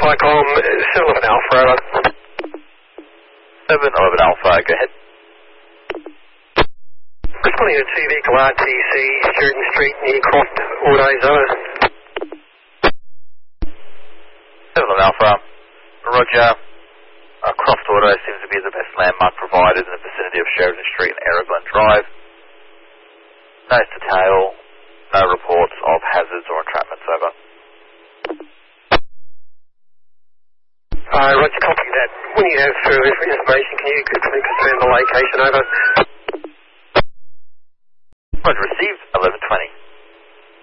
FICOM 711 Alpha, over. 711 Alpha, go ahead. Responding to 2 vehicle RTC, Sheridan Street near Croft Autos, over. 711 Alpha, Roger. Croft Auto seems to be the best landmark provided in the vicinity of Sheridan Street and Arrowglen Drive. Nose to tail, no reports of hazards or entrapments, over. Roger, copy that. When you have further information, can you confirm the location, over? Roger, received 1120.